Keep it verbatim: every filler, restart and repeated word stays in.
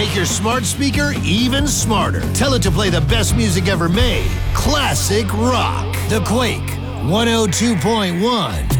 Make your smart speaker even smarter. Tell it to play the best music ever made. Classic rock. The Quake one oh two point one.